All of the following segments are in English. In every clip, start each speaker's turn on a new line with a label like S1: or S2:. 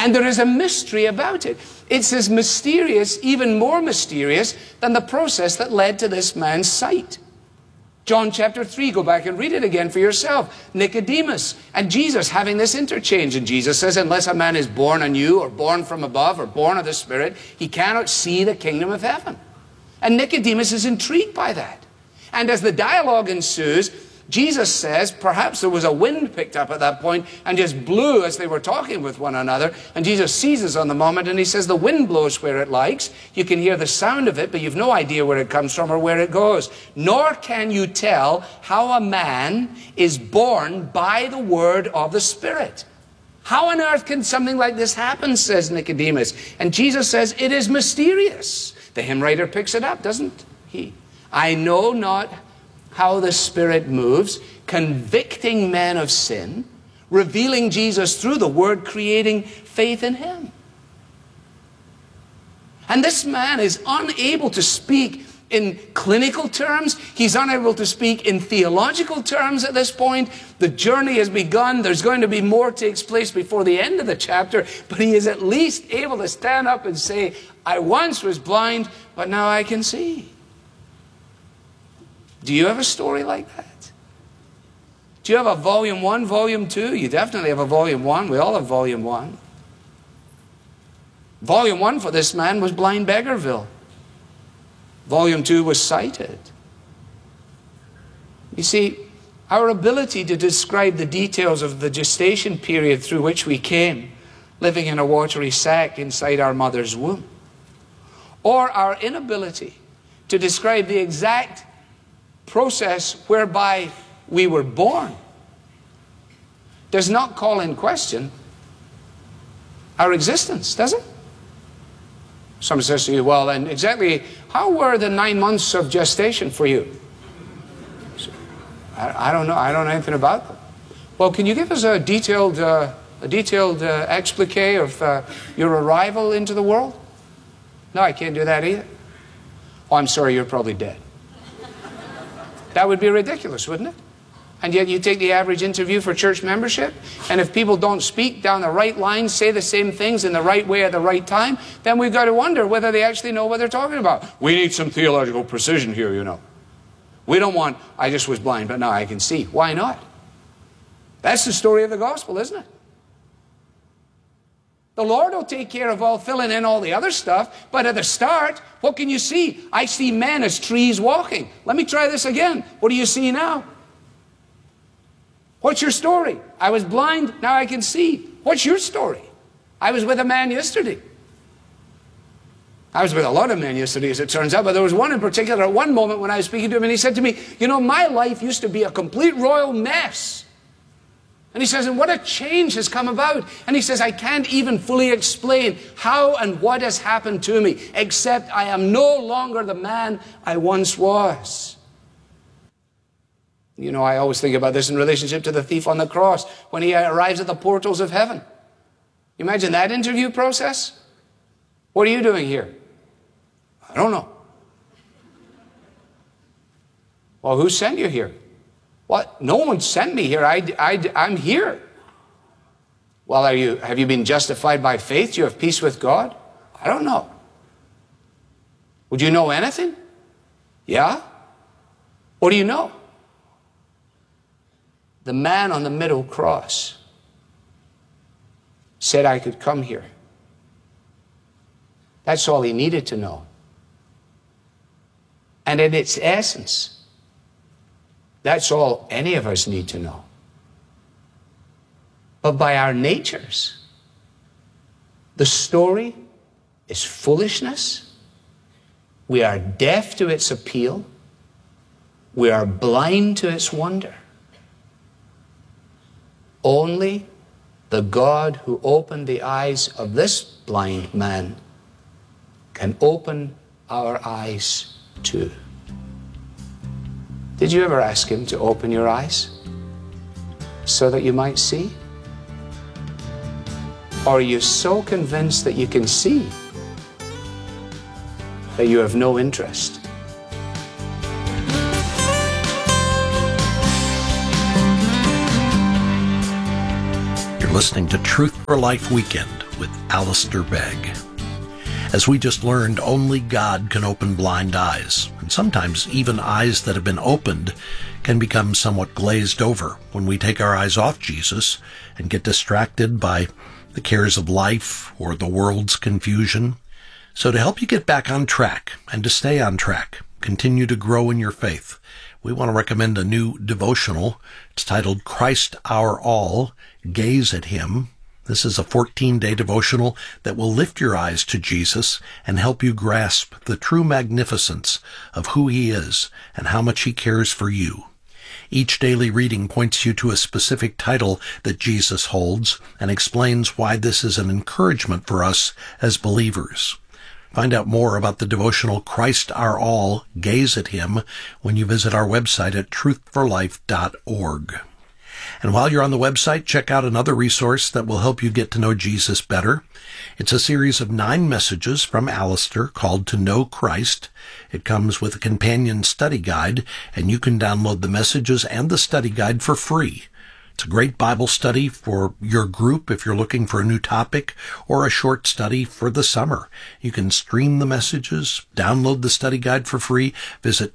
S1: And there is a mystery about it. It's as mysterious, even more mysterious, than the process that led to this man's sight. John chapter 3, go back and read it again for yourself. Nicodemus and Jesus having this interchange. And Jesus says, unless a man is born anew, or born from above, or born of the Spirit, he cannot see the kingdom of heaven. And Nicodemus is intrigued by that. And as the dialogue ensues, Jesus says, perhaps there was a wind picked up at that point and just blew as they were talking with one another. And Jesus seizes on the moment and he says, the wind blows where it likes. You can hear the sound of it, but you've no idea where it comes from or where it goes. Nor can you tell how a man is born by the word of the Spirit. How on earth can something like this happen, says Nicodemus. And Jesus says, it is mysterious. The hymn writer picks it up, doesn't he? I know not how the Spirit moves, convicting men of sin, revealing Jesus through the Word, creating faith in Him. And this man is unable to speak in clinical terms. He's unable to speak in theological terms at this point. The journey has begun. There's going to be more takes place before the end of the chapter, but he is at least able to stand up and say, I once was blind, but now I can see. Do you have a story like that? Do you have a volume 1, volume 2? You definitely have a volume 1. We all have volume 1. Volume 1 for this man was Blind Beggarville. Volume 2 was Sighted. You see, our ability to describe the details of the gestation period through which we came, living in a watery sack inside our mother's womb, or our inability to describe the exact process whereby we were born, does not call in question our existence, does it? Someone says to you, well, then exactly how were the 9 months of gestation for you? I don't know. I don't know anything about them. Well, can you give us a detailed explique of your arrival into the world? No, I can't do that either. Oh, I'm sorry, you're probably dead. That would be ridiculous, wouldn't it? And yet you take the average interview for church membership, and if people don't speak down the right line, say the same things in the right way at the right time, then we've got to wonder whether they actually know what they're talking about. We need some theological precision here, you know. We don't want, I just was blind, but now I can see. Why not? That's the story of the gospel, isn't it? The Lord will take care of all filling in all the other stuff, but at the start, what can you see? I see men as trees walking. Let me try this again. What do you see now? What's your story? I was blind, now I can see. What's your story? I was with a man yesterday. I was with a lot of men yesterday, as it turns out, but there was one in particular at one moment when I was speaking to him, and he said to me, you know, my life used to be a complete royal mess. And he says, and what a change has come about. And he says, I can't even fully explain how and what has happened to me, except I am no longer the man I once was. You know, I always think about this in relationship to the thief on the cross when he arrives at the portals of heaven. You imagine that interview process? What are you doing here? I don't know. Well, who sent you here? What? No one sent me here. I'm here. Well, have you been justified by faith? Do you have peace with God? I don't know. Would you know anything? Yeah? What do you know? The man on the middle cross said I could come here. That's all he needed to know. And in its essence, that's all any of us need to know. But by our natures, the story is foolishness. We are deaf to its appeal. We are blind to its wonder. Only the God who opened the eyes of this blind man can open our eyes too. Did you ever ask him to open your eyes so that you might see? Or are you so convinced that you can see that you have no interest?
S2: You're listening to Truth for Life Weekend with Alistair Begg. As we just learned, only God can open blind eyes, and sometimes even eyes that have been opened can become somewhat glazed over when we take our eyes off Jesus and get distracted by the cares of life or the world's confusion. So to help you get back on track and to stay on track, continue to grow in your faith, we want to recommend a new devotional. It's titled Christ Our All, Gaze at Him. This is a 14-day devotional that will lift your eyes to Jesus and help you grasp the true magnificence of who He is and how much He cares for you. Each daily reading points you to a specific title that Jesus holds and explains why this is an encouragement for us as believers. Find out more about the devotional Christ Our All, Gaze at Him when you visit our website at truthforlife.org. And while you're on the website, check out another resource that will help you get to know Jesus better. It's a series of 9 messages from Alistair called To Know Christ. It comes with a companion study guide, and you can download the messages and the study guide for free. It's a great Bible study for your group if you're looking for a new topic, or a short study for the summer. You can stream the messages, download the study guide for free. Visit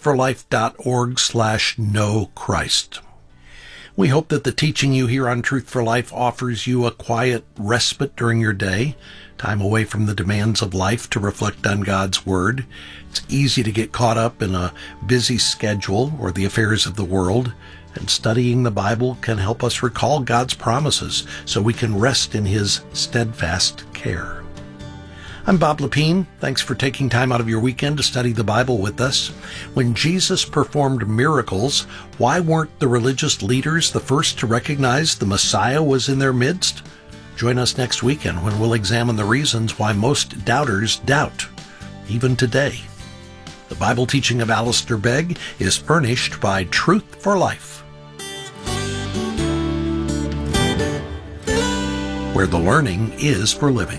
S2: truthforlife.org/knowchrist. We hope that the teaching you hear on Truth for Life offers you a quiet respite during your day, time away from the demands of life to reflect on God's Word. It's easy to get caught up in a busy schedule or the affairs of the world, and studying the Bible can help us recall God's promises so we can rest in His steadfast care. I'm Bob Lepine. Thanks for taking time out of your weekend to study the Bible with us. When Jesus performed miracles, why weren't the religious leaders the first to recognize the Messiah was in their midst? Join us next weekend when we'll examine the reasons why most doubters doubt, even today. The Bible teaching of Alistair Begg is furnished by Truth for Life, where the learning is for living.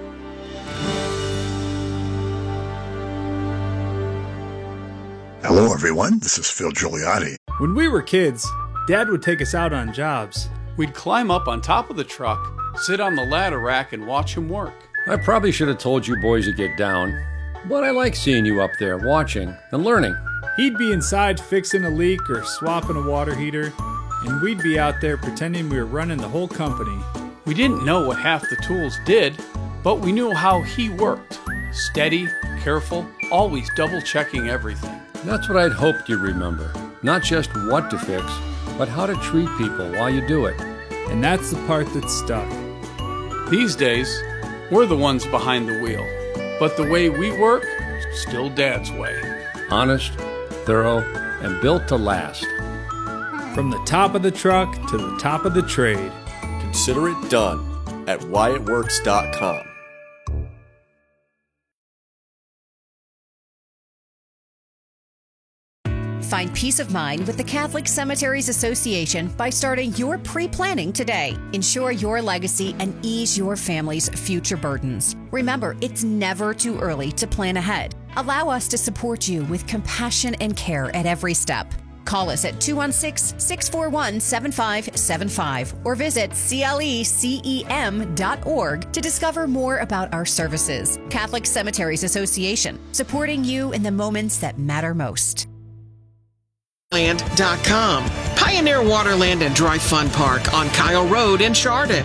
S3: Hello, everyone. This is Phil Gigliotti.
S4: When we were kids, Dad would take us out on jobs.
S5: We'd climb up on top of the truck, sit on the ladder rack, and watch him work.
S6: I probably should have told you boys to get down, but I like seeing you up there watching and learning.
S4: He'd be inside fixing a leak or swapping a water heater, and we'd be out there pretending we were running the whole company.
S5: We didn't know what half the tools did, but we knew how he worked. Steady, careful, always double-checking everything.
S6: That's what I'd hoped you'd remember. Not just what to fix, but how to treat people while you do it.
S4: And that's the part that stuck.
S5: These days, we're the ones behind the wheel. But the way we work, still Dad's way.
S6: Honest, thorough, and built to last.
S4: From the top of the truck to the top of the trade.
S7: Consider it done at whyitworks.com.
S8: Find peace of mind with the Catholic Cemeteries Association by starting your pre-planning today. Ensure your legacy and ease your family's future burdens. Remember, it's never too early to plan ahead. Allow us to support you with compassion and care at every step. Call us at 216-641-7575 or visit clecem.org to discover more about our services. Catholic Cemeteries Association, supporting you in the moments that matter most.
S9: Land.com. Pioneer Waterland and Dry Fun Park on Kyle Road in Chardon.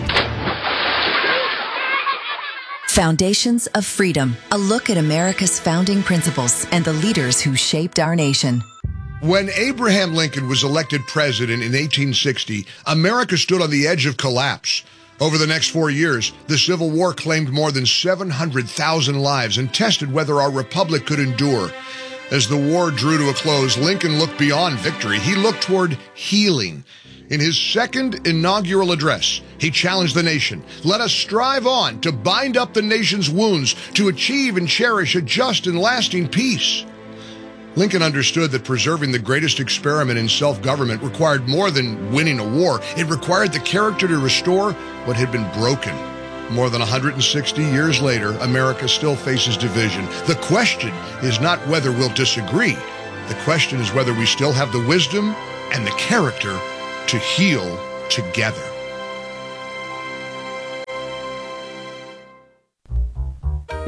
S10: Foundations of Freedom, a look at America's founding principles and the leaders who shaped our nation.
S11: When Abraham Lincoln was elected president in 1860, America stood on the edge of collapse. Over the next 4 years, the Civil War claimed more than 700,000 lives and tested whether our republic could endure. As the war drew to a close, Lincoln looked beyond victory. He looked toward healing. In his second inaugural address, he challenged the nation. Let us strive on to bind up the nation's wounds, to achieve and cherish a just and lasting peace. Lincoln understood that preserving the greatest experiment in self-government required more than winning a war. It required the character to restore what had been broken. More than 160 years later, America still faces division. The question is not whether we'll disagree. The question is whether we still have the wisdom and the character to heal together.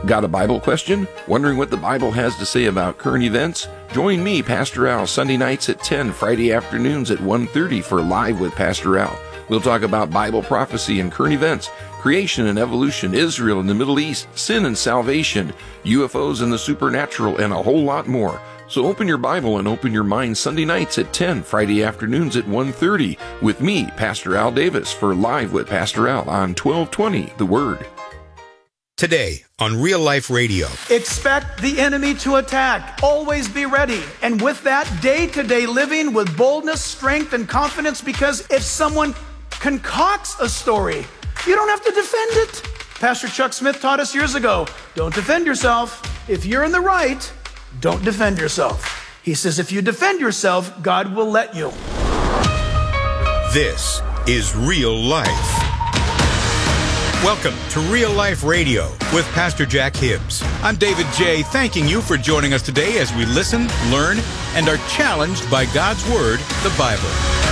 S12: Got a Bible question? Wondering what the Bible has to say about current events? Join me, Pastor Al, Sunday nights at 10, Friday afternoons at 1:30 for Live with Pastor Al. We'll talk about Bible prophecy and current events, creation and evolution, Israel and the Middle East, sin and salvation, UFOs and the supernatural, and a whole lot more. So open your Bible and open your mind Sunday nights at 10, Friday afternoons at 1:30 with me, Pastor Al Davis, for Live with Pastor Al on 1220 The Word.
S13: Today on Real Life Radio.
S14: Expect the enemy to attack. Always be ready. And with that, day-to-day living with boldness, strength, and confidence, because if someone concocts a story, you don't have to defend it. Pastor Chuck Smith taught us years ago, don't defend yourself. If you're in the right, don't defend yourself. He says if you defend yourself, God will let you.
S13: This is Real Life. Welcome to Real Life Radio with Pastor Jack Hibbs. I'm David J., thanking you for joining us today as we listen, learn, and are challenged by God's Word, the Bible.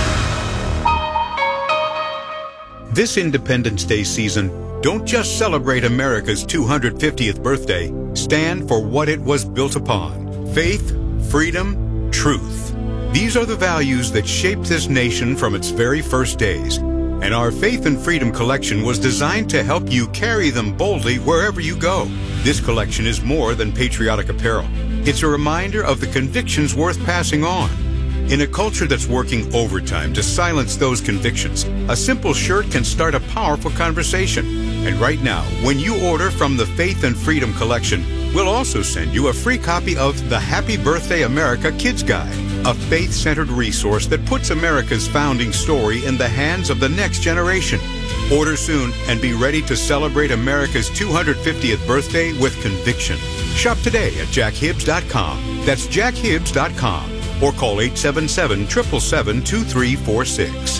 S13: This Independence Day season, don't just celebrate America's 250th birthday. Stand for what it was built upon. Faith, freedom, truth. These are the values that shaped this nation from its very first days. And our Faith and Freedom collection was designed to help you carry them boldly wherever you go. This collection is more than patriotic apparel. It's a reminder of the convictions worth passing on. In a culture that's working overtime to silence those convictions, a simple shirt can start a powerful conversation. And right now, when you order from the Faith and Freedom collection, we'll also send you a free copy of the Happy Birthday America Kids Guide, a faith-centered resource that puts America's founding story in the hands of the next generation. Order soon and be ready to celebrate America's 250th birthday with conviction. Shop today at jackhibbs.com. That's jackhibbs.com. Or call 877-777-2346.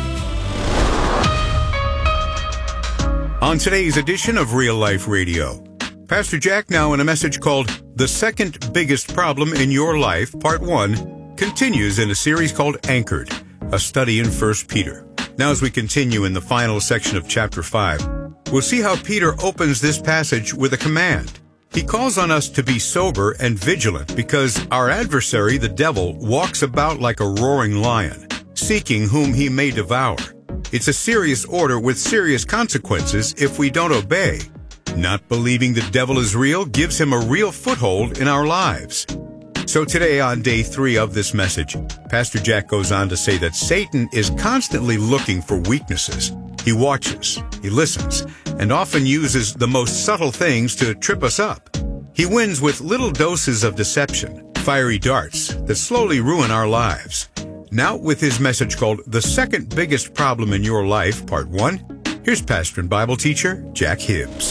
S13: On today's edition of Real Life Radio, Pastor Jack, now in a message called The Second Biggest Problem in Your Life, Part 1, continues in a series called Anchored, a study in 1 Peter. Now as we continue in the final section of chapter 5, we'll see how Peter opens this passage with a command. He calls on us to be sober and vigilant because our adversary, the devil, walks about like a roaring lion, seeking whom he may devour. It's a serious order with serious consequences if we don't obey. Not believing the devil is real gives him a real foothold in our lives. So today, on day 3 of this message, Pastor Jack goes on to say that Satan is constantly looking for weaknesses. He watches, he listens, and often uses the most subtle things to trip us up. He wins with little doses of deception, fiery darts that slowly ruin our lives. Now, with his message called The Second Biggest Problem in Your Life, Part 1, here's pastor and Bible teacher Jack Hibbs.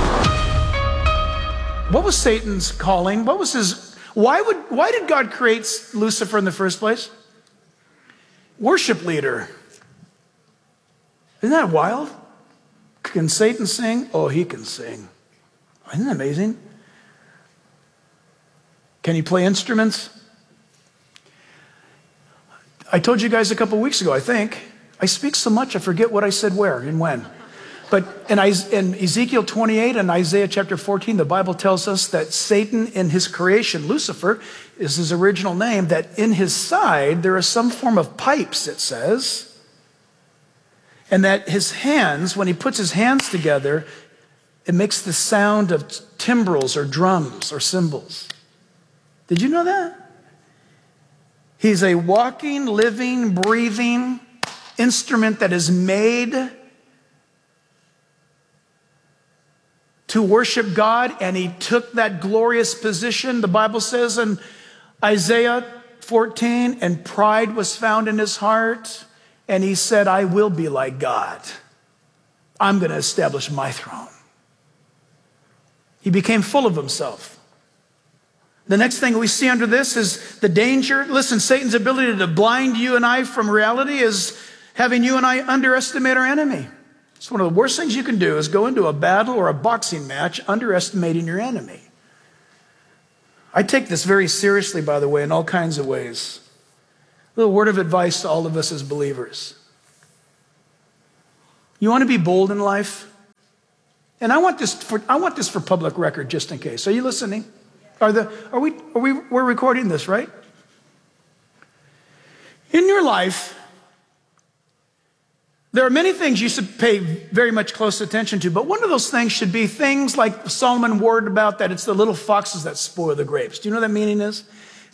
S14: What was Satan's calling? What was his... Why did God create Lucifer in the first place? Worship leader. Isn't that wild? Can Satan sing? Oh, he can sing. Isn't that amazing? Can he play instruments? I told you guys a couple weeks ago, I think. I speak so much, I forget what I said where and when. But in Ezekiel 28 and Isaiah chapter 14, the Bible tells us that Satan in his creation, Lucifer, is his original name, that in his side there is some form of pipes, it says. And that his hands, when he puts his hands together, it makes the sound of timbrels or drums or cymbals. Did you know that? He's a walking, living, breathing instrument that is made to worship God, and he took that glorious position. The Bible says in Isaiah 14, and pride was found in his heart, and he said, I will be like God. I'm going to establish my throne. He became full of himself. The next thing we see under this is the danger. Listen, Satan's ability to blind you and I from reality is having you and I underestimate our enemy. It's one of the worst things you can do is go into a battle or a boxing match underestimating your enemy. I take this very seriously, by the way, in all kinds of ways. A little word of advice to all of us as believers. You want to be bold in life? And I want this for public record, just in case. Are you listening? We're recording this, right? In your life, there are many things you should pay very much close attention to, but one of those things should be things like Solomon warned about, that it's the little foxes that spoil the grapes. Do you know what that meaning is?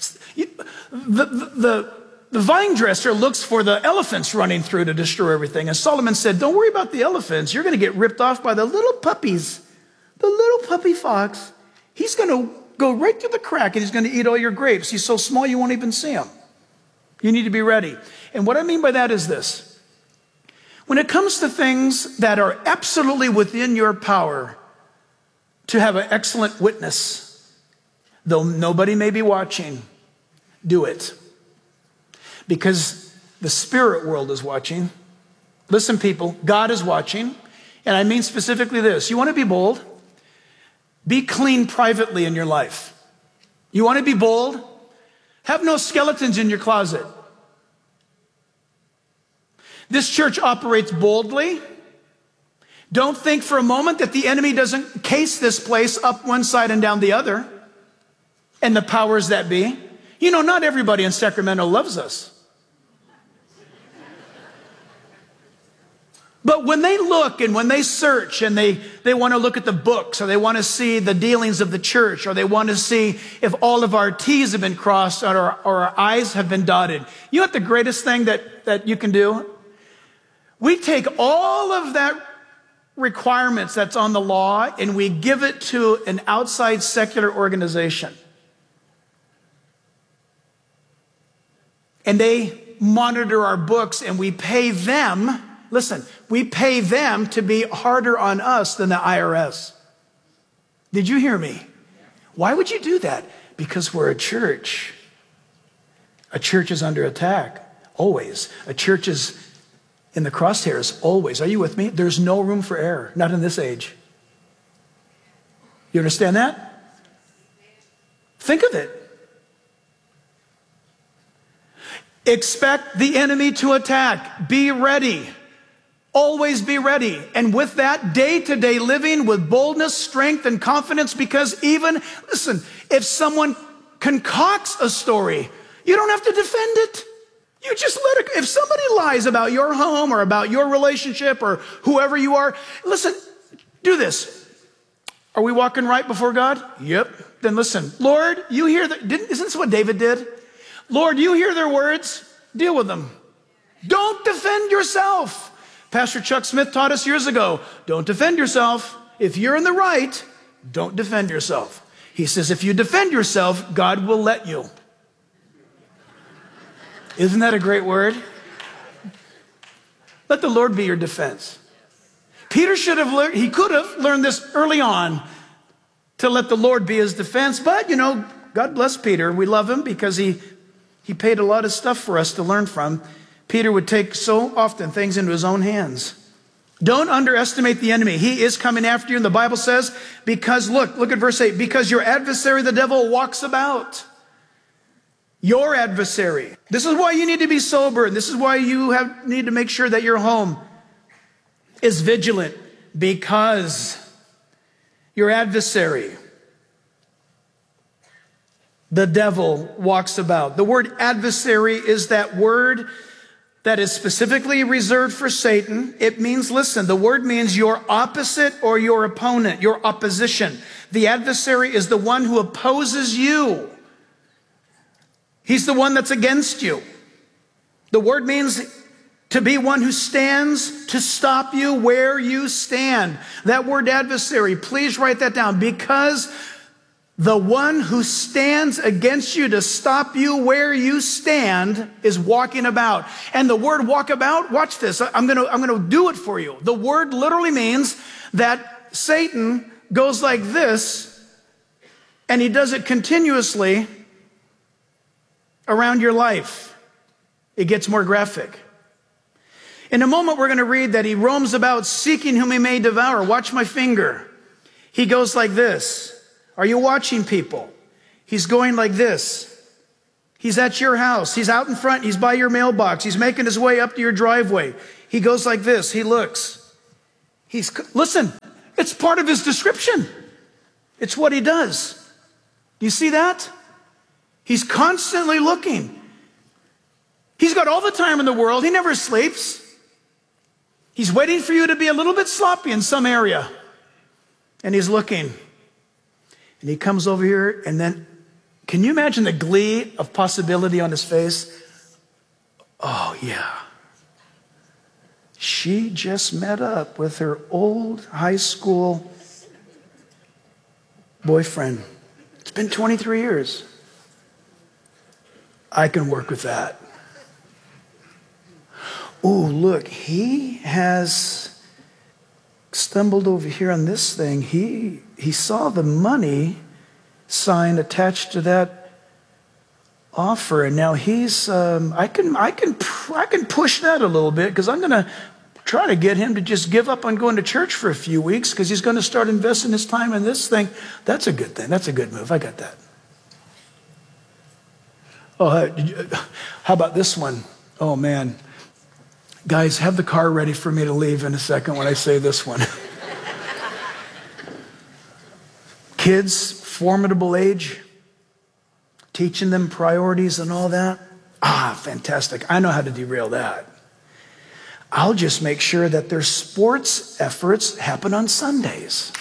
S14: The vine dresser looks for the elephants running through to destroy everything. And Solomon said, don't worry about the elephants. You're going to get ripped off by the little puppies. The little puppy fox. He's going to go right through the crack and he's going to eat all your grapes. He's so small you won't even see him. You need to be ready. And what I mean by that is this. When it comes to things that are absolutely within your power to have an excellent witness, though nobody may be watching, do it. Because the spirit world is watching. Listen, people, God is watching. And I mean specifically this. You want to be bold? Be clean privately in your life. You want to be bold? Have no skeletons in your closet. This church operates boldly. Don't think for a moment that the enemy doesn't case this place up one side and down the other. And the powers that be. You know, not everybody in Sacramento loves us. But when they look and when they search and they want to look at the books, or they want to see the dealings of the church, or they want to see if all of our T's have been crossed or our I's have been dotted. You know what the greatest thing that you can do? We take all of that requirements that's on the law and we give it to an outside secular organization. And they monitor our books and we pay them, listen, we pay them to be harder on us than the IRS. Did you hear me? Why would you do that? Because we're a church. A church is under attack, always. A church is in the crosshairs, always. Are you with me? There's no room for error, not in this age. You understand that? Think of it. Expect the enemy to attack. Be ready. Always be ready. And with that, day-to-day living with boldness, strength, and confidence, because even, listen, if someone concocts a story, you don't have to defend it. You just let it. If somebody lies about your home or about your relationship or whoever you are, listen, do this. Are we walking right before God? Yep. Then listen, Lord, you hear that? Isn't this what David did? Lord, you hear their words. Deal with them. Don't defend yourself. Pastor Chuck Smith taught us years ago, don't defend yourself. If you're in the right, don't defend yourself. He says, if you defend yourself, God will let you. Isn't that a great word? Let the Lord be your defense. Peter should have learned, he could have learned this early on to let the Lord be his defense. But, you know, God bless Peter. We love him because he paid a lot of stuff for us to learn from. Peter would take so often things into his own hands. Don't underestimate the enemy. He is coming after you. And the Bible says, because, look at verse 8, because your adversary, the devil, walks about. Your adversary. This is why you need to be sober. And this is why you need to make sure that your home is vigilant, because your adversary, the devil, walks about. The word adversary is that word that is specifically reserved for Satan. It means, listen, the word means your opposite or your opponent, your opposition. The adversary is the one who opposes you. He's the one that's against you. The word means to be one who stands to stop you where you stand. That word adversary, please write that down, because the one who stands against you to stop you where you stand is walking about. And the word walk about, watch this. I'm going to do it for you. The word literally means that Satan goes like this, and he does it continuously around your life. It gets more graphic. In a moment, we're going to read that he roams about seeking whom he may devour. Watch my finger. He goes like this. Are you watching, people? He's going like this. He's at your house. He's out in front. He's by your mailbox. He's making his way up to your driveway. He goes like this. He looks. Listen, It's part of his description. It's what he does. Do you see that? He's constantly looking. He's got all the time in the world. He never sleeps. He's waiting for you to be a little bit sloppy in some area. And he's looking. And he comes over here, and then, can you imagine the glee of possibility on his face? Oh, yeah. She just met up with her old high school boyfriend. It's been 23 years. I can work with that. Oh, look, he has stumbled over here on this thing. He saw the money sign attached to that offer, and now he's I can push that a little bit, because I'm going to try to get him to just give up on going to church for a few weeks, because he's going to start investing his time in this thing. That's a good thing. That's a good move. I got that. Oh, how about this one? Oh, man. Guys, have the car ready for me to leave in a second when I say this one. Kids, formidable age, teaching them priorities and all that. Ah, fantastic. I know how to derail that. I'll just make sure that their sports efforts happen on Sundays.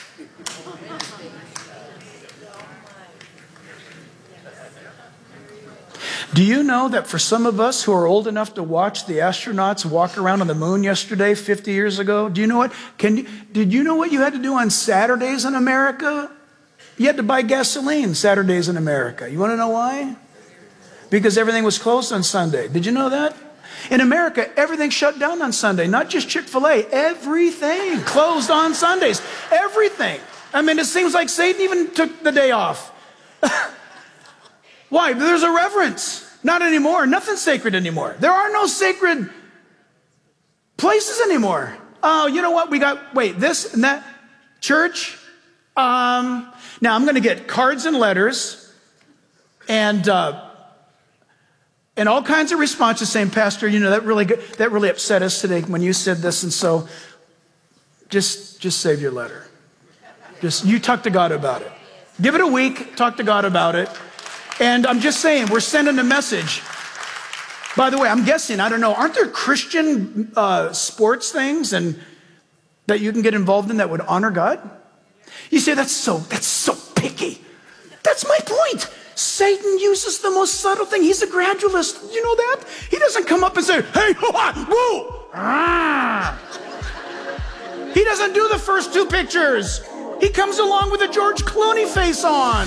S14: Do you know that for some of us who are old enough to watch the astronauts walk around on the moon yesterday, 50 years ago, do you know what? Did you know what you had to do on Saturdays in America? You had to buy gasoline Saturdays in America. You want to know why? Because everything was closed on Sunday. Did you know that? In America, everything shut down on Sunday, not just Chick-fil-A. Everything closed on Sundays. Everything. I mean, it seems like Satan even took the day off. Why? There's a reverence. Not anymore. Nothing's sacred anymore. There are no sacred places anymore. Oh, you know what? We got, this and that. Church. Now I'm going to get cards and letters and all kinds of responses saying, Pastor, you know, that really upset us today when you said this. And so just save your letter. You talk to God about it. Give it a week. Talk to God about it. And I'm just saying, we're sending a message. By the way, I'm guessing, I don't know, aren't there Christian sports things and that you can get involved in that would honor God? You say, that's so picky. That's my point. Satan uses the most subtle thing. He's a gradualist. You know that? He doesn't come up and say, hey, whoa. He doesn't do the first two pictures. He comes along with a George Clooney face on.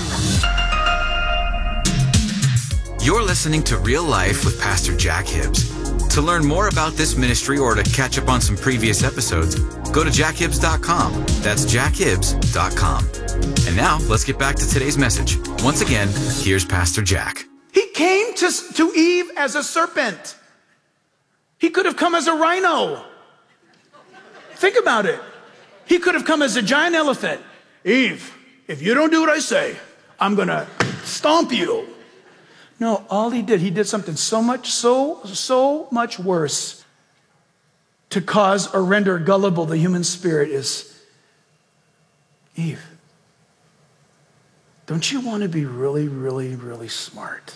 S15: You're listening to Real Life with Pastor Jack Hibbs. To learn more about this ministry or to catch up on some previous episodes, go to jackhibbs.com. That's jackhibbs.com. And now, let's get back to today's message. Once again, here's Pastor Jack.
S14: He came to Eve as a serpent. He could have come as a rhino. Think about it. He could have come as a giant elephant. Eve, if you don't do what I say, I'm going to stomp you. No, all he did something so much worse to cause or render gullible the human spirit is, Eve, don't you want to be really, really, really smart?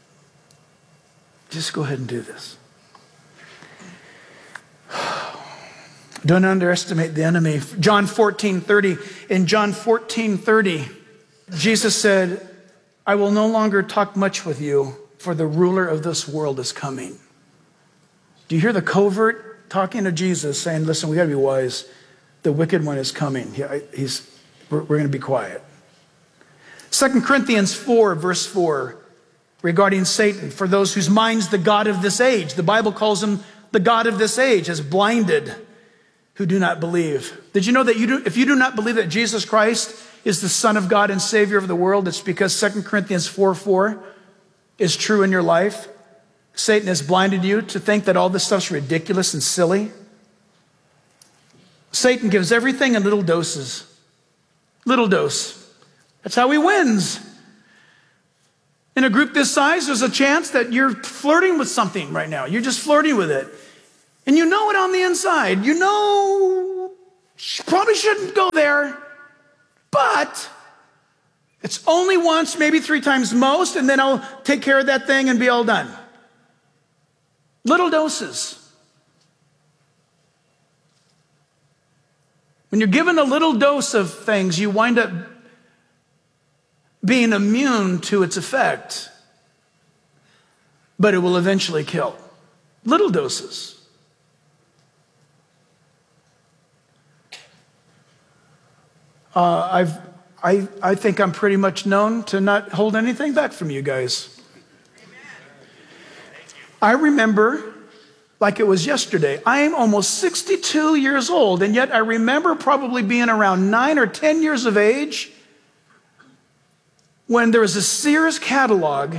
S14: Just go ahead and do this. Don't underestimate the enemy. John 14:30. In John 14:30, Jesus said, I will no longer talk much with you, for the ruler of this world is coming. Do you hear the covert talking to Jesus saying, listen, we got to be wise. The wicked one is coming. We're going to be quiet. 2 Corinthians 4, verse 4, regarding Satan, for those whose minds the God of this age, the Bible calls him the God of this age, has blinded, who do not believe. Did you know that if you do not believe that Jesus Christ is the Son of God and Savior of the world, it's because 2 Corinthians 4:4 is true in your life? Satan has blinded you to think that all this stuff's ridiculous and silly. Satan gives everything in little doses. Little dose. That's how he wins. In a group this size, there's a chance that you're flirting with something right now. You're just flirting with it. And you know it on the inside. You know probably shouldn't go there, but it's only once, maybe 3 times most, and then I'll take care of that thing and be all done. Little doses. When you're given a little dose of things, you wind up being immune to its effect, but it will eventually kill. Little doses. I think I'm pretty much known to not hold anything back from you guys. I remember, like it was yesterday, I am almost 62 years old, and yet I remember probably being around 9 or 10 years of age when there was a Sears catalog,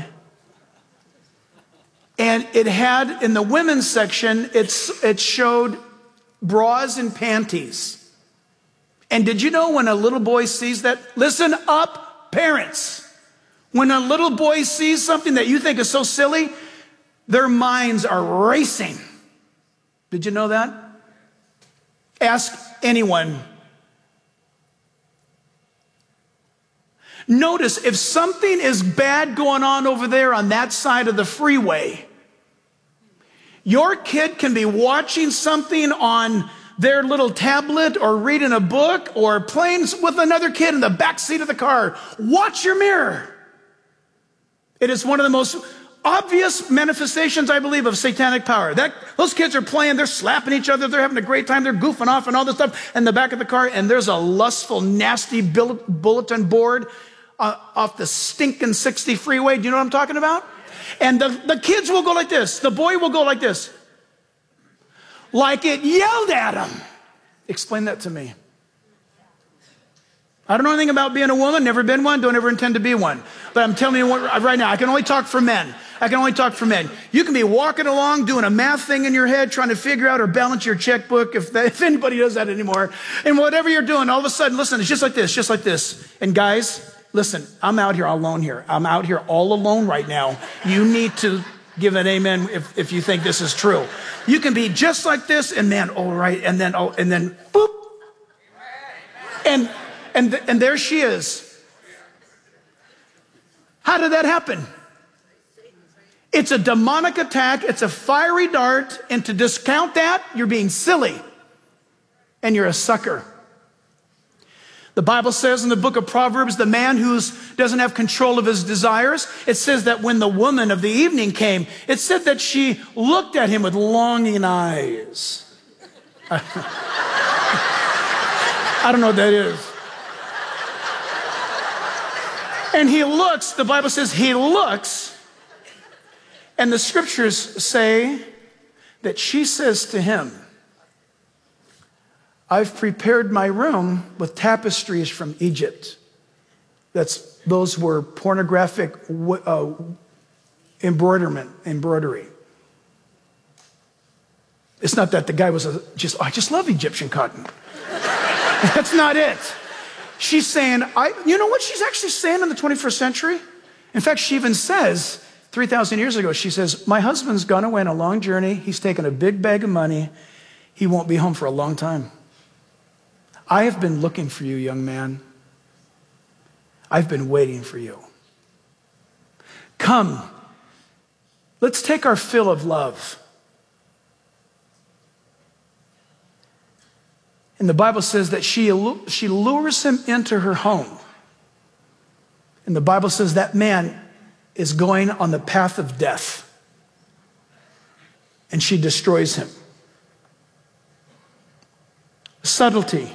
S14: and it had, in the women's section, it showed bras and panties. And did you know when a little boy sees that? Listen up, parents. When a little boy sees something that you think is so silly, their minds are racing. Did you know that? Ask anyone. Notice if something is bad going on over there on that side of the freeway, your kid can be watching something on their little tablet or reading a book or playing with another kid in the back seat of the car. Watch your mirror. It is one of the most obvious manifestations, I believe, of satanic power. Those kids are playing, they're slapping each other, they're having a great time, they're goofing off and all this stuff in the back of the car, and there's a lustful, nasty bulletin board off the stinking 60 freeway. Do you know what I'm talking about? And the kids will go like this. The boy will go like this. Like it yelled at him. Explain that to me. I don't know anything about being a woman, never been one, don't ever intend to be one. But I'm telling you what, right now, I can only talk for men. I can only talk for men. You can be walking along doing a math thing in your head, trying to figure out or balance your checkbook, if anybody does that anymore. And whatever you're doing, all of a sudden, listen, it's just like this, just like this. And guys, listen, I'm out here alone here. I'm out here all alone right now. You need to give an amen if you think this is true. You can be just like this, and man, all right, and then boop. And there she is. How did that happen? It's a demonic attack. It's a fiery dart. And to discount that, you're being silly. And you're a sucker. The Bible says in the book of Proverbs, the man who doesn't have control of his desires, it says that when the woman of the evening came, it said that she looked at him with longing eyes. I don't know what that is. And he looks, the Bible says he looks, and the scriptures say that she says to him, I've prepared my room with tapestries from Egypt. Those were pornographic embroidery. It's not that the guy was I just love Egyptian cotton. That's not it. She's saying, you know what she's actually saying in the 21st century? In fact, she even says, 3,000 years ago, she says, my husband's gone away on a long journey. He's taken a big bag of money. He won't be home for a long time. I have been looking for you, young man. I've been waiting for you. Come, let's take our fill of love. And the Bible says that she lures him into her home. And the Bible says that man is going on the path of death. And she destroys him. Subtlety.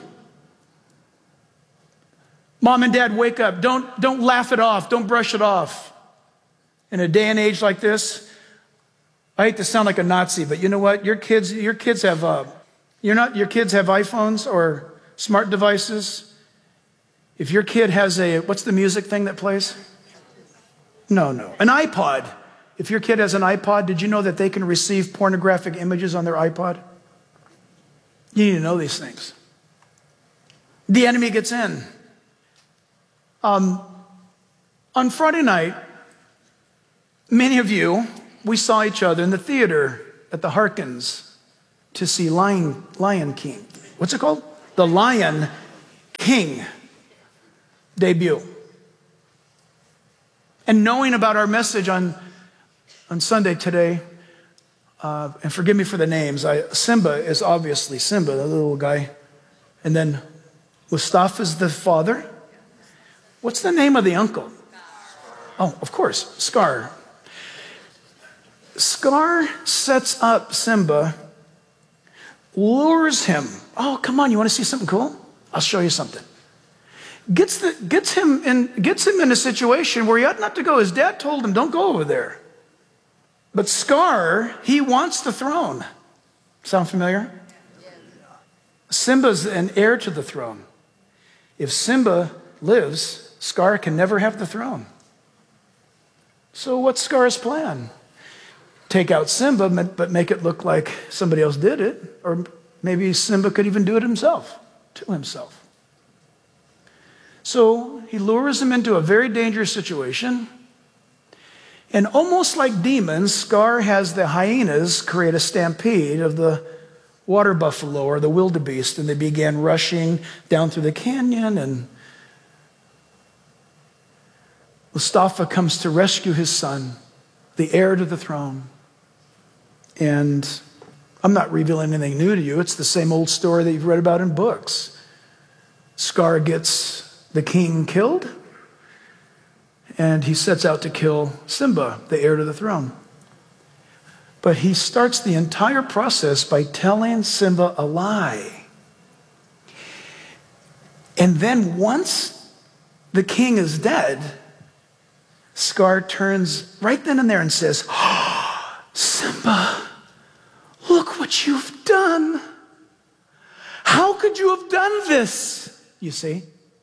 S14: Mom and dad, wake up. Don't laugh it off. Don't brush it off. In a day and age like this, I hate to sound like a Nazi, but you know what? Your kids have iPhones or smart devices. If your kid has what's the music thing that plays? No. An iPod. If your kid has an iPod, did you know that they can receive pornographic images on their iPod? You need to know these things. The enemy gets in. On Friday night, many of you, we saw each other in the theater at the Harkins to see Lion King. What's it called? the Lion King debut. And knowing about our message on Sunday today, and forgive me for the names, Simba is obviously Simba, the little guy. And then Mustafa's the father. What's the name of the uncle? Oh, of course, Scar. Scar sets up Simba, lures him. Oh, come on, you want to see something cool? I'll show you something. Gets him in a situation where he ought not to go. His dad told him, don't go over there. But Scar, he wants the throne. Sound familiar? Simba's an heir to the throne. If Simba lives, Scar can never have the throne. So what's Scar's plan? Take out Simba, but make it look like somebody else did it. Or maybe Simba could even do it himself, to himself. So he lures him into a very dangerous situation. And almost like demons, Scar has the hyenas create a stampede of the water buffalo or the wildebeest, and they began rushing down through the canyon, and Mustafa comes to rescue his son, the heir to the throne. And I'm not revealing anything new to you. It's the same old story that you've read about in books. Scar gets the king killed, and he sets out to kill Simba, the heir to the throne. But he starts the entire process by telling Simba a lie. And then once the king is dead, Scar turns right then and there and says, oh, Simba, look what you've done. How could you have done this? You see?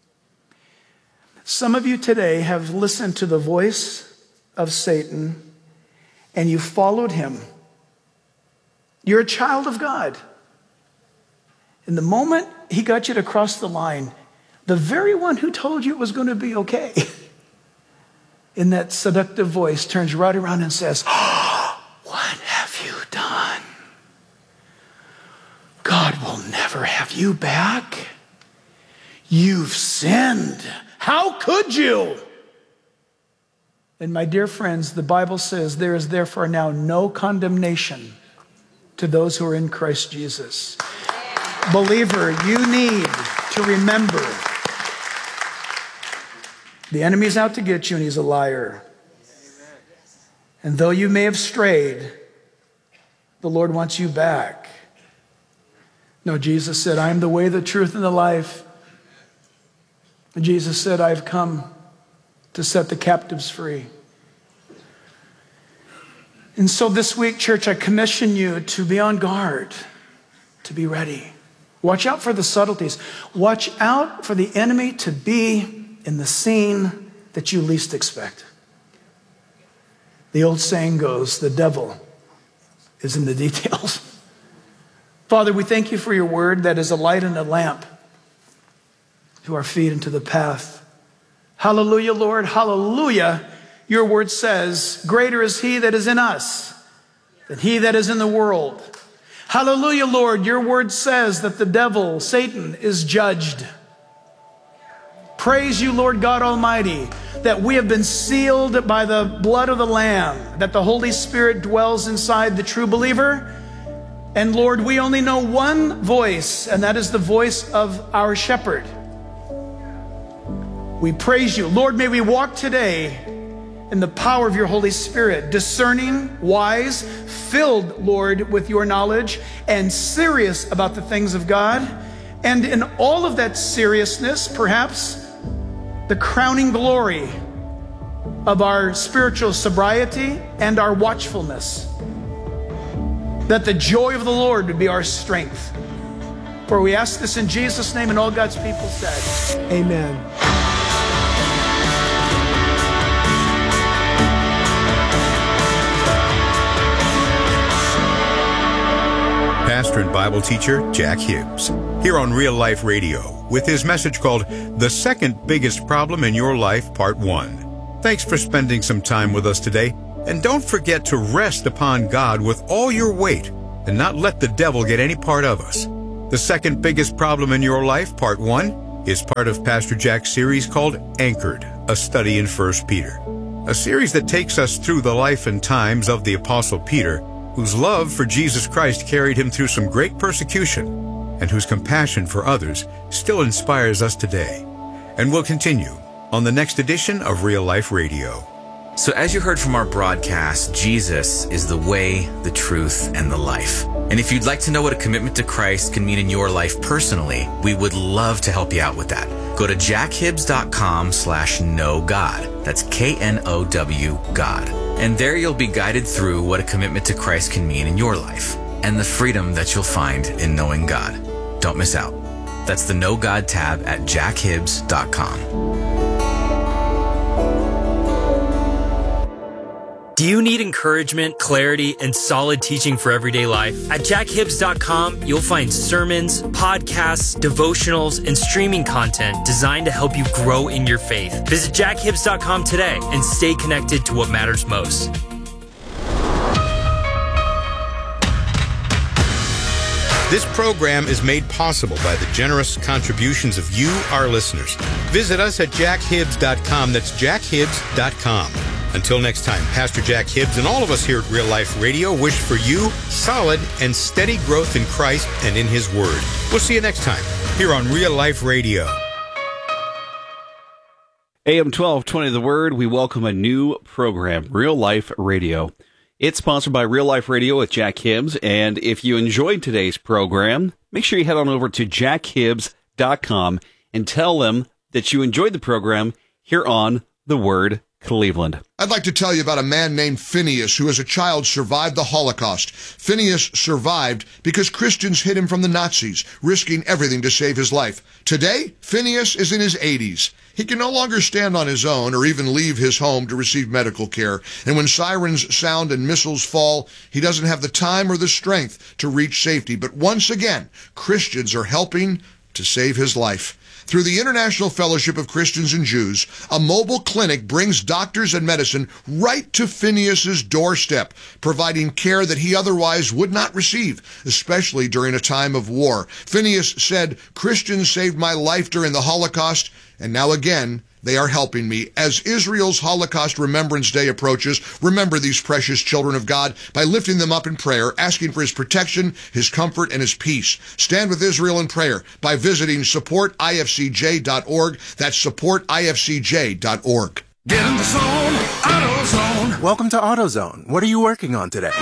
S14: Some of you today have listened to the voice of Satan and you followed him. You're a child of God. And the moment he got you to cross the line, the very one who told you it was going to be okay, in that seductive voice, turns right around and says, oh, what have you done? God will never have you back. You've sinned. How could you? And my dear friends, the Bible says there is therefore now no condemnation to those who are in Christ Jesus. Believer, you need to remember the enemy's out to get you and he's a liar. And though you may have strayed, the Lord wants you back. No, Jesus said, I am the way, the truth, and the life. And Jesus said, I've come to set the captives free. And so this week, church, I commission you to be on guard, to be ready. Watch out for the subtleties. Watch out for the enemy to be in the scene that you least expect. The old saying goes, the devil is in the details. Father, we thank you for your word that is a light and a lamp to our feet and to the path. Hallelujah, Lord, hallelujah. Your word says, greater is he that is in us than he that is in the world. Hallelujah, Lord, your word says that the devil, Satan, is judged. Praise you, Lord God Almighty, that we have been sealed by the blood of the Lamb, that the Holy Spirit dwells inside the true believer. And Lord, we only know one voice, and that is the voice of our shepherd. We praise you. Lord, may we walk today in the power of your Holy Spirit, discerning, wise, filled, Lord, with your knowledge, and serious about the things of God. And in all of that seriousness, perhaps the crowning glory of our spiritual sobriety and our watchfulness, that the joy of the Lord would be our strength. For we ask this in Jesus' name, and all God's people said, amen.
S13: Pastor and Bible teacher Jack Hibbs, here on Real Life Radio, with his message called The Second Biggest Problem in Your Life, Part 1. Thanks for spending some time with us today, and don't forget to rest upon God with all your weight and not let the devil get any part of us. The Second Biggest Problem in Your Life, Part 1, is part of Pastor Jack's series called Anchored, a study in 1 Peter. A series that takes us through the life and times of the Apostle Peter, whose love for Jesus Christ carried him through some great persecution, and whose compassion for others still inspires us today. And will continue on the next edition of Real Life Radio.
S15: So as you heard from our broadcast, Jesus is the way, the truth, and the life. And if you'd like to know what a commitment to Christ can mean in your life personally, we would love to help you out with that. Go to jackhibbs.com/knowgod. That's KNOW God. And there you'll be guided through what a commitment to Christ can mean in your life and the freedom that you'll find in knowing God. Don't miss out. That's the Know God tab at jackhibbs.com.
S16: Do you need encouragement, clarity, and solid teaching for everyday life? At jackhibbs.com, you'll find sermons, podcasts, devotionals, and streaming content designed to help you grow in your faith. Visit jackhibbs.com today and stay connected to what matters most.
S13: This program is made possible by the generous contributions of you, our listeners. Visit us at jackhibbs.com. That's jackhibbs.com. Until next time, Pastor Jack Hibbs and all of us here at Real Life Radio wish for you solid and steady growth in Christ and in His Word. We'll see you next time here on Real Life Radio.
S17: AM 1220 The Word, we welcome a new program, Real Life Radio. It's sponsored by Real Life Radio with Jack Hibbs, and if you enjoyed today's program, make sure you head on over to jackhibbs.com and tell them that you enjoyed the program here on The Word Cleveland.
S11: I'd like to tell you about a man named Phineas who as a child survived the Holocaust. Phineas survived because Christians hid him from the Nazis, risking everything to save his life. Today, Phineas is in his 80s. He can no longer stand on his own or even leave his home to receive medical care. And when sirens sound and missiles fall, he doesn't have the time or the strength to reach safety. But once again, Christians are helping to save his life. Through the International Fellowship of Christians and Jews, a mobile clinic brings doctors and medicine right to Phineas's doorstep, providing care that he otherwise would not receive, especially during a time of war. Phineas said, "Christians saved my life during the Holocaust, and now again, they are helping me." As Israel's Holocaust Remembrance Day approaches, remember these precious children of God by lifting them up in prayer, asking for His protection, His comfort, and His peace. Stand with Israel in prayer by visiting supportifcj.org. That's supportifcj.org.
S18: Get in the zone, AutoZone. Welcome to AutoZone. What are you working on today?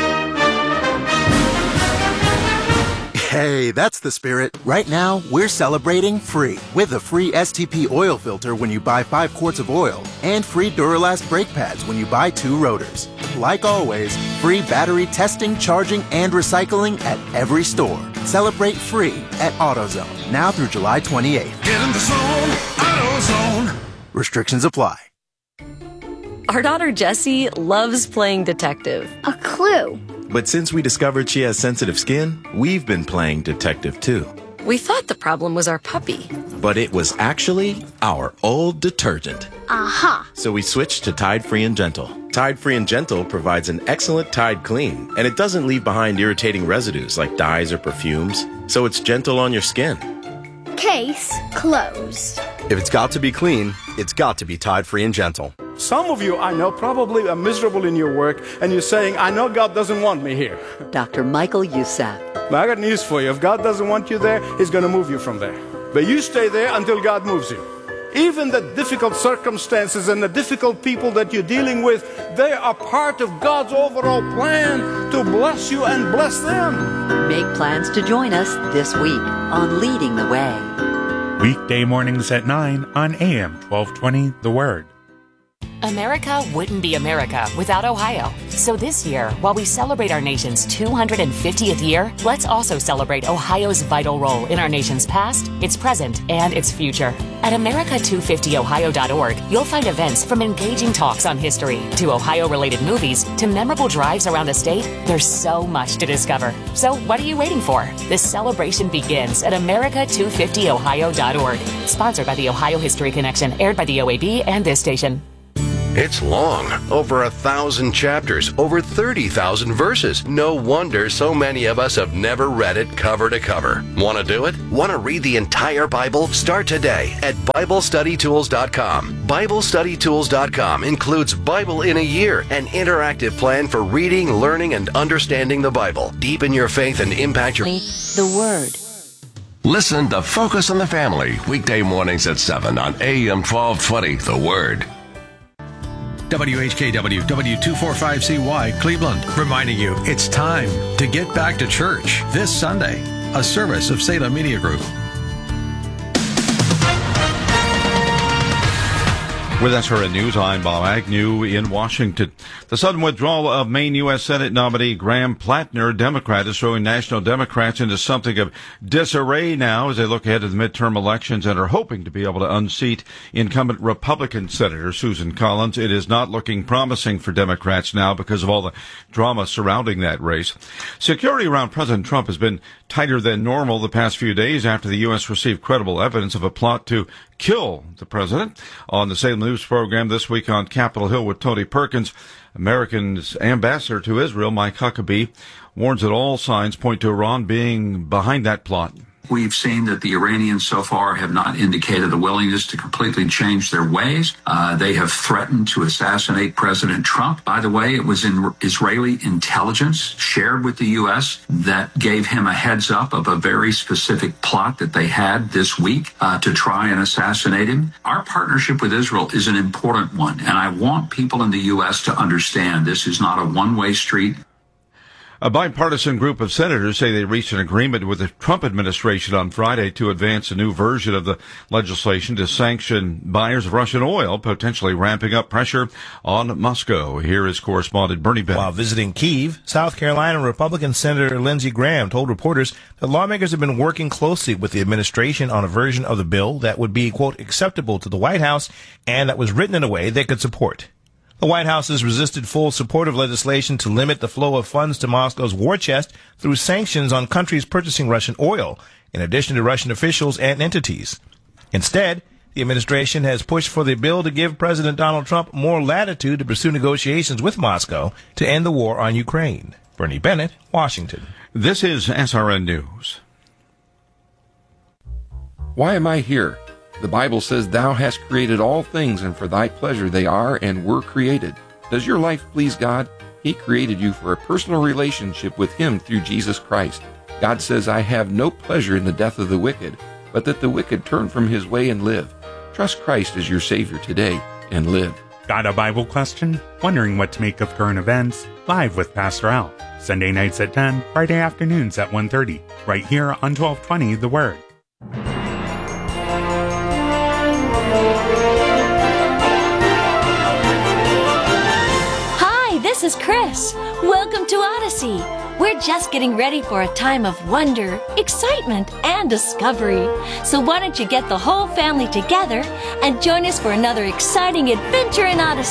S18: Hey, that's the spirit. Right now, we're celebrating free with a free STP oil filter when you buy 5 quarts of oil and free Duralast brake pads when you buy 2 rotors. Like always, free battery testing, charging, and recycling at every store. Celebrate free at AutoZone, now through July 28th. Get in the zone, AutoZone. Restrictions apply.
S19: Our daughter Jessie loves playing detective. A clue.
S20: But since we discovered she has sensitive skin, we've been playing detective too.
S19: We thought the problem was our puppy.
S20: But it was actually our old detergent.
S19: Aha!
S20: So we switched to Tide Free and Gentle. Tide Free and Gentle provides an excellent Tide clean, and it doesn't leave behind irritating residues like dyes or perfumes, so it's gentle on your skin.
S21: Case closed.
S22: If it's got to be clean, it's got to be Tide Free and Gentle.
S23: Some of you, I know, probably are miserable in your work, and you're saying, I know God doesn't want me here.
S24: Dr. Michael Youssef.
S23: But I got news for you. If God doesn't want you there, He's going to move you from there. But you stay there until God moves you. Even the difficult circumstances and the difficult people that you're dealing with, they are part of God's overall plan to bless you and bless them.
S24: Make plans to join us this week on Leading the Way.
S25: Weekday mornings at 9 on AM 1220 The Word.
S26: America wouldn't be America without Ohio. So this year, while we celebrate our nation's 250th year, let's also celebrate Ohio's vital role in our nation's past, its present, and its future. At America250ohio.org, you'll find events from engaging talks on history to Ohio-related movies to memorable drives around the state. There's so much to discover. So what are you waiting for? This celebration begins at America250ohio.org. Sponsored by the Ohio History Connection, aired by the OAB and this station.
S1: It's long, over 1,000 chapters, over 30,000 verses. No wonder so many of us have never read it cover to cover. Want to do it? Want to read the entire Bible? Start today at BibleStudyTools.com. BibleStudyTools.com includes Bible in a Year, an interactive plan for reading, learning, and understanding the Bible. Deepen your faith and impact your...
S24: The Word.
S2: Listen to Focus on the Family, weekday mornings at 7 on AM 1220, The Word.
S3: WHKW, W245CY, Cleveland, reminding you it's time to get back to church this Sunday, a service of Salem Media Group.
S13: With SRN News, I'm Bob Agnew in Washington. The sudden withdrawal of Maine U.S. Senate nominee Graham Plattner, Democrat, is throwing national Democrats into something of disarray now as they look ahead to the midterm elections and are hoping to be able to unseat incumbent Republican Senator Susan Collins. It is not looking promising for Democrats now because of all the drama surrounding that race. Security around President Trump has been tighter than normal the past few days after the U.S. received credible evidence of a plot to kill the president. On the Salem News program this week on Capitol Hill with Tony Perkins, America's ambassador to Israel, Mike Huckabee, warns that all signs point to Iran being behind that plot.
S4: We've seen that the Iranians so far have not indicated a willingness to completely change their ways. They have threatened to assassinate President Trump. By the way, it was in Israeli intelligence shared with the U.S. that gave him a heads up of a very specific plot that they had this week to try and assassinate him. Our partnership with Israel is an important one, and I want people in the U.S. to understand this is not a one-way street.
S13: A bipartisan group of senators say they reached an agreement with the Trump administration on Friday to advance a new version of the legislation to sanction buyers of Russian oil, potentially ramping up pressure on Moscow. Here is correspondent Bernie Bennett.
S5: While visiting Kyiv, South Carolina, Republican Senator Lindsey Graham told reporters that lawmakers have been working closely with the administration on a version of the bill that would be, quote, acceptable to the White House and that was written in a way they could support. The White House has resisted full support of legislation to limit the flow of funds to Moscow's war chest through sanctions on countries purchasing Russian oil, in addition to Russian officials and entities. Instead, the administration has pushed for the bill to give President Donald Trump more latitude to pursue negotiations with Moscow to end the war on Ukraine. Bernie Bennett, Washington.
S13: This is SRN News.
S12: Why am I here? The Bible says, "Thou hast created all things, and for thy pleasure they are and were created." Does your life please God? He created you for a personal relationship with Him through Jesus Christ. God says, "I have no pleasure in the death of the wicked, but that the wicked turn from his way and live." Trust Christ as your Savior today and live.
S25: Got a Bible question? Wondering what to make of current events? Live with Pastor Al. Sunday nights at 10, Friday afternoons at 1:30. Right here on 1220 The Word.
S6: This is Chris. Welcome to Odyssey. We're just getting ready for a time of wonder, excitement, and discovery. So why don't you get the whole family together and join us for another exciting adventure in Odyssey?